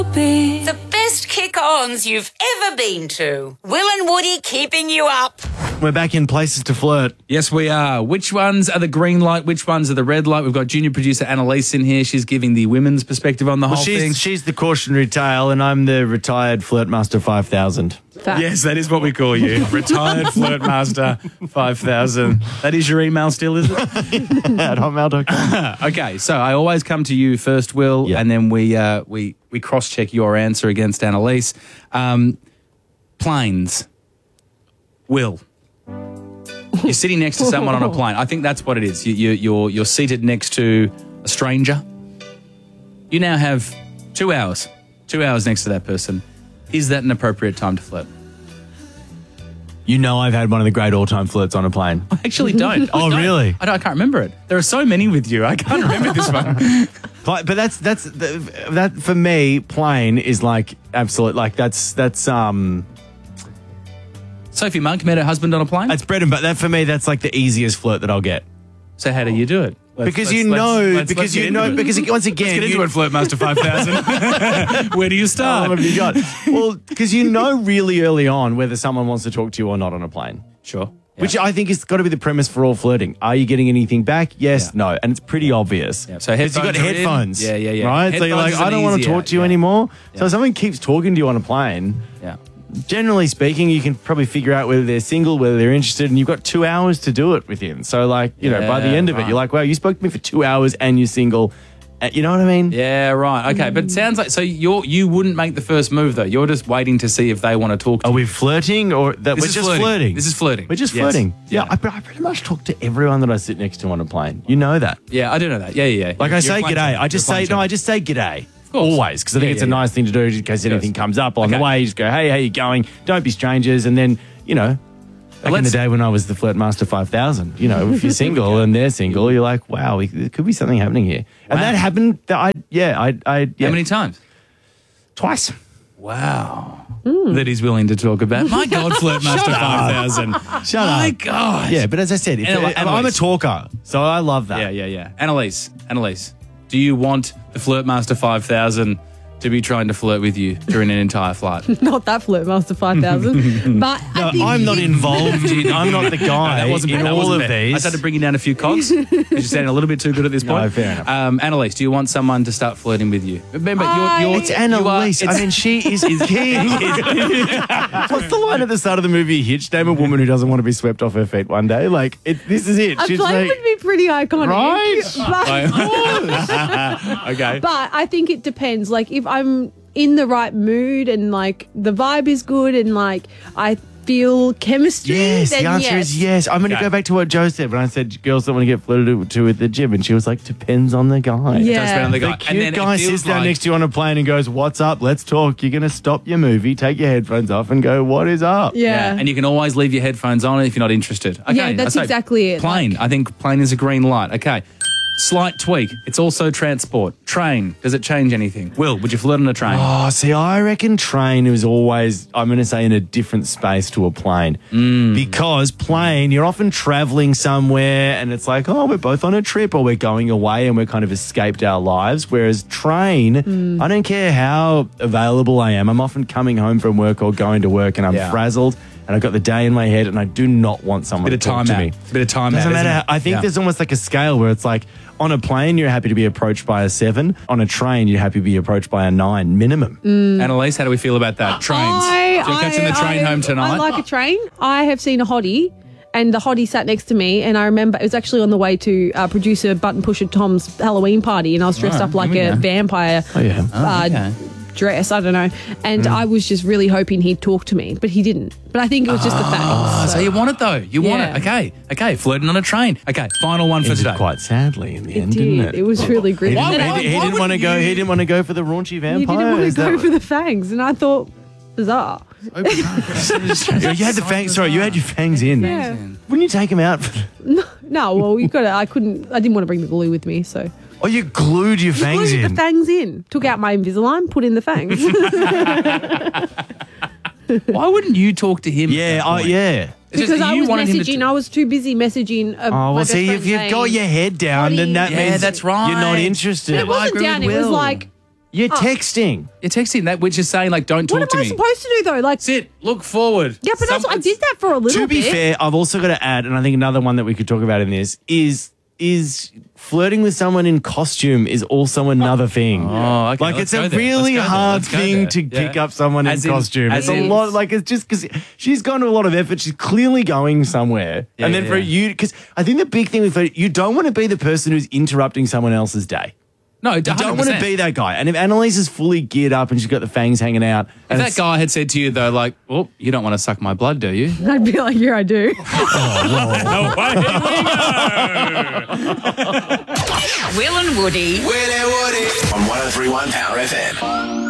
The best kick-ons you've ever been to. Will and Woody keeping you up. We're back in Places to Flirt. Yes, we are. Which ones are the green light? Which ones are the red light? We've got junior producer Annalise in here. She's giving the women's perspective on the whole thing. She's the cautionary tale, and I'm the retired Flirtmaster 5000. Yes, that is what we call you. Retired Flirtmaster 5000. That is your email still, is it? At hotmail.com. Okay, so I always come to you first, Will, Yep. and then we cross-check your answer against Annalise. Planes. Will. You're sitting next to someone on a plane. I think that's what it is. You're seated next to a stranger. You now have 2 hours. 2 hours next to that person. Is that an appropriate time to flirt? You know I've had one of the great all-time flirts on a plane. I actually don't. Oh, really? I can't remember it. There are so many with you. I can't remember this one. But that for me, plane is like absolute, like that's Sophie Monk met her husband on a plane? That's bread and butter. That for me, that's like the easiest flirt that I'll get. So how do you do it? Because once again, let's get into it, Flirtmaster 5000. Where do you start? What have you got? Well, because you know really early on whether someone wants to talk to you or not on a plane. Sure. Yeah. Which I think has got to be the premise for all flirting. Are you getting anything back? Yes, no. And it's pretty obvious. Yeah. So because you've got headphones. Yeah. Right? So you're like, I don't want to talk to you anymore. Yeah. So if someone keeps talking to you on a plane, yeah. generally speaking, you can probably figure out whether they're single, whether they're interested, and you've got 2 hours to do it within. So, like, you know, by the end of it, you're like, wow, you spoke to me for 2 hours and you're single. You know what I mean? Yeah, right. Okay, but it sounds like, so you wouldn't make the first move, though. You're just waiting to see if they want to talk to you. Are we flirting or that we're just flirting? This is flirting. We're just Yes. flirting. Yeah. I pretty much talk to everyone that I sit next to on a plane. You know that. Yeah, I do know that. Yeah. Like I say g'day. I just say g'day. Always, because I think it's a nice thing to do in case anything comes up on the way. You just go, hey, how you going? Don't be strangers. And then, you know, back in the day when I was the Flirtmaster 5000, you know, if you're single and they're single, you're like, wow, there could be something happening here. And that happened. How many times? Twice. Wow. That he's willing to talk about. My God, Flirtmaster 5000. Shut up. My God. Yeah, but as I said, I'm a talker, so I love that. Yeah. Annalise, do you want the Flirtmaster 5000 to be trying to flirt with you during an entire flight? Not that Flirtmaster 5000. But no, I'm not involved in, I'm not the guy in all of these. I started to bring you down a few cogs. You're sounding a little bit too good at this point. No, fair enough. Annalise, do you want someone to start flirting with you? Remember, it's Annalise. I mean, she is king. What's the line at the start of the movie Hitch? Name a woman who doesn't want to be swept off her feet one day. Like, this is it. A plane would be pretty iconic. Right? Okay. But I think it depends. Like, if I'm in the right mood and, like, the vibe is good and, like, I feel chemistry, yes, then the answer is yes. I'm going to go back to what Joe said when I said girls don't want to get flirted to at the gym, and she was like, depends on the guy. Yeah. It does depend on the guy. The cute guy sits down next to you on a plane and goes, what's up? Let's talk. You're going to stop your movie, take your headphones off and go, what is up? Yeah. And you can always leave your headphones on if you're not interested. Okay, Yeah, that's exactly it. Plane. I think plane is a green light. Okay. Slight tweak. It's also transport. Train. Does it change anything? Will, would you flirt on a train? Oh, see, I reckon train is always, I'm going to say, in a different space to a plane. Because plane, you're often traveling somewhere and it's like, oh, we're both on a trip or we're going away and we're kind of escaped our lives. Whereas train, I don't care how available I am. I'm often coming home from work or going to work and I'm frazzled. And I've got the day in my head and I do not want someone to talk to me. A bit of time Doesn't out. matter. I think there's almost like a scale where it's like on a plane, you're happy to be approached by a 7. On a train, you're happy to be approached by a 9 minimum. Annalise, how do we feel about that? Trains. So you're catching the train home tonight? I like a train. I have seen a hottie. And the hottie sat next to me, and I remember it was actually on the way to producer Button Pusher Tom's Halloween party, and I was dressed up like a vampire. Dress, I don't know. And I was just really hoping he'd talk to me, but he didn't. But I think it was just the facts. So you want it though. You want it. Okay. Flirting on a train. Okay. Final one for today. Quite sadly in the end, didn't it? It was really grim. He didn't want to go. He didn't want to go for the raunchy vampire. He didn't want to go for the fangs, and I thought, bizarre. You had the fangs. Sorry, you had your fangs in. Yeah. Wouldn't you take them out? No, well, you got to. I didn't want to bring the glue with me, so. Oh, you glued your fangs Glued in. the fangs in. Took out my Invisalign, put in the fangs. Why wouldn't you talk to him? Yeah. Because I was messaging. I was too busy messaging. Oh, well, see, if you've got your head down, then that means that's right. you're not interested. But it wasn't down. It was like You're texting. You're texting that, which is saying like, don't What talk to am I me. supposed to do though? Like, Sit, look forward. yeah, but that's what I did that for a little To be bit. fair, I've also got to add, and I think another one that we could talk about in this is flirting with someone in costume is also another thing. Oh, okay. Like let's it's go a there. really Let's go there. hard Let's go thing there. to Yeah. pick up someone in As in- costume. as It's a in- lot. Like it's just because she's gone to a lot of effort. She's clearly going somewhere, Yeah, and then for yeah. you, because I think the big thing with you don't want to be the person who's interrupting someone else's day. No, You don't want to be that guy. And if Annalise is fully geared up and she's got the fangs hanging out, If and that it's- guy had said to you though, like, well, you don't want to suck my blood, do you? I'd be like, yeah, I do. Will and Woody. On 103.1 Power FM.